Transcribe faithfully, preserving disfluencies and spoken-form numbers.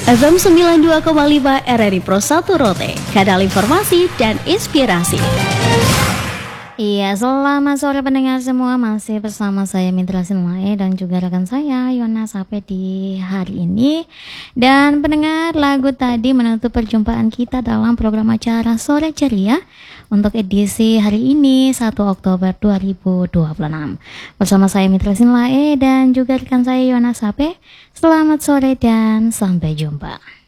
F M sembilan puluh dua koma lima R R I Pro satu Rote, kanal informasi dan inspirasi. Iya, selamat sore pendengar semua, masih bersama saya Mitra Sinlae dan juga rekan saya Yona Sape di hari ini. Dan pendengar, lagu tadi menutup perjumpaan kita dalam program acara Sore Ceria untuk edisi hari ini satu Oktober dua ribu dua puluh enam. Bersama saya Mitra Sinlae dan juga rekan saya Yona Sape. Selamat sore dan sampai jumpa.